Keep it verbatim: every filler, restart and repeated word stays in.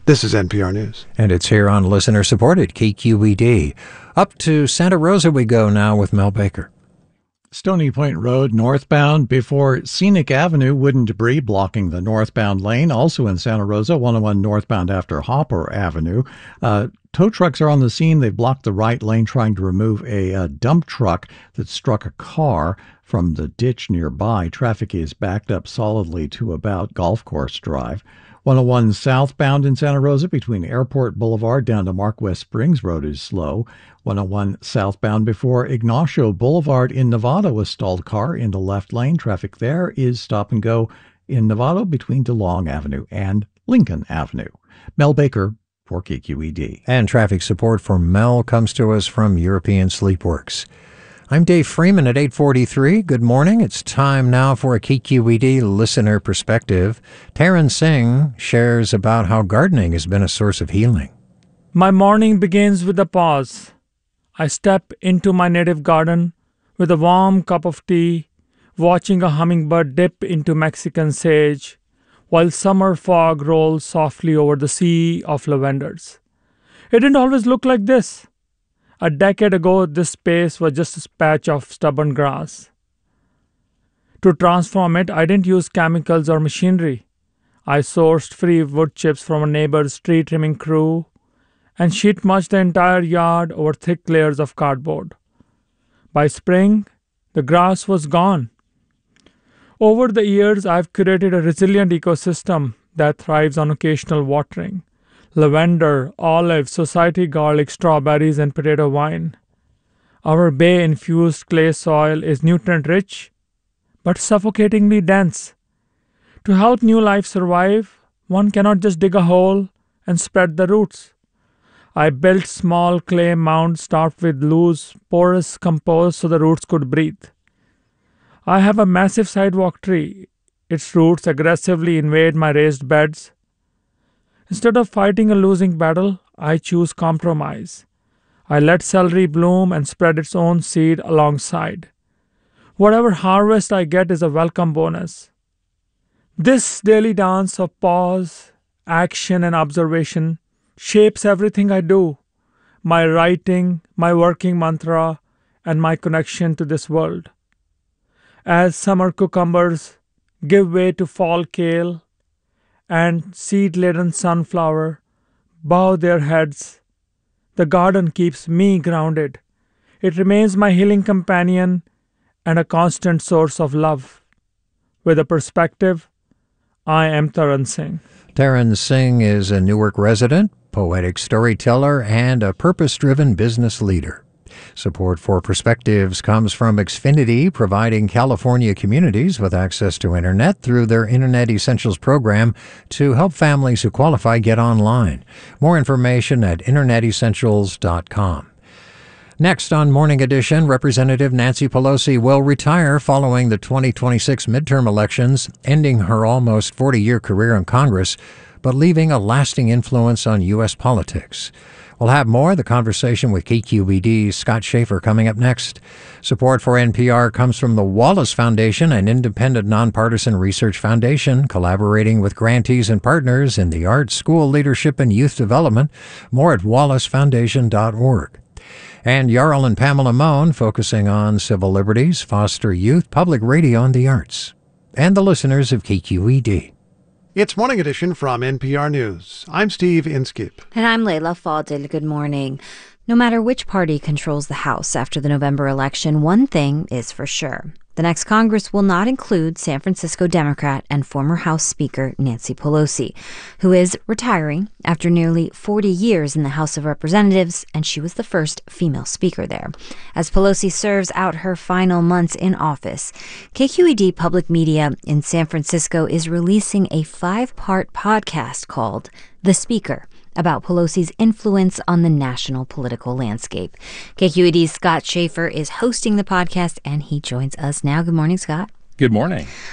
This is N P R News. And it's here on listener-supported K Q E D. Up to Santa Rosa we go now with Mel Baker. Stony Point Road northbound before Scenic Avenue, wooden debris blocking the northbound lane. Also in Santa Rosa, one oh one northbound after Hopper Avenue. Uh, tow trucks are on the scene. They've blocked the right lane trying to remove a, a dump truck that struck a car from the ditch nearby. Traffic is backed up solidly to about Golf Course Drive. one oh one southbound in Santa Rosa between Airport Boulevard down to Mark West Springs Road is slow. one oh one southbound before Ignacio Boulevard in Novato, a stalled car into left lane. Traffic there is stop and go in Novato between DeLong Avenue and Lincoln Avenue. Mel Baker for K Q E D. And traffic support for Mel comes to us from European Sleepworks. I'm Dave Freeman at eight forty-three. Good morning. It's time now for a K Q E D listener perspective. Taryn Singh shares about how gardening has been a source of healing. My morning begins with a pause. I step into my native garden with a warm cup of tea, watching a hummingbird dip into Mexican sage, while summer fog rolls softly over the sea of lavenders. It didn't always look like this. A decade ago, this space was just a patch of stubborn grass. To transform it, I didn't use chemicals or machinery. I sourced free wood chips from a neighbor's tree trimming crew and sheet mulched the entire yard over thick layers of cardboard. By spring, the grass was gone. Over the years, I've curated a resilient ecosystem that thrives on occasional watering. Lavender, olive, society garlic, strawberries, and potato vine. Our bay-infused clay soil is nutrient-rich, but suffocatingly dense. To help new life survive, one cannot just dig a hole and spread the roots. I built small clay mounds topped with loose, porous compost so the roots could breathe. I have a massive sidewalk tree. Its roots aggressively invade my raised beds. Instead of fighting a losing battle, I choose compromise. I let celery bloom and spread its own seed alongside. Whatever harvest I get is a welcome bonus. This daily dance of pause, action, and observation shapes everything I do. My writing, my working mantra, and my connection to this world. As summer cucumbers give way to fall kale, and seed-laden sunflower bow their heads, the garden keeps me grounded. It remains my healing companion and a constant source of love. With a perspective, I am Taryn Singh. Taryn Singh is a Newark resident, poetic storyteller, and a purpose-driven business leader. Support for Perspectives comes from Xfinity, providing California communities with access to Internet through their Internet Essentials program to help families who qualify get online. More information at internet essentials dot com. Next on Morning Edition, Representative Nancy Pelosi will retire following the twenty twenty-six midterm elections, ending her almost forty-year career in Congress, but leaving a lasting influence on U S politics. We'll have more. The conversation with K Q E D's Scott Schaefer coming up next. Support for N P R comes from the Wallace Foundation, an independent nonpartisan research foundation collaborating with grantees and partners in the arts, school leadership, and youth development. More at wallace foundation dot org. And Jarl and Pamela Mohn focusing on civil liberties, foster youth, public radio, and the arts. And the listeners of K Q E D. It's Morning Edition from N P R News. I'm Steve Inskip. And I'm Layla Fadil. Good morning. No matter which party controls the House after the November election, one thing is for sure. The next Congress will not include San Francisco Democrat and former House Speaker Nancy Pelosi, who is retiring after nearly forty years in the House of Representatives, and she was the first female speaker there. As Pelosi serves out her final months in office, K Q E D Public Media in San Francisco is releasing a five-part podcast called The Speaker, about Pelosi's influence on the national political landscape. K Q E D's Scott Schaefer is hosting the podcast, and he joins us now. Good morning, Scott. Good morning.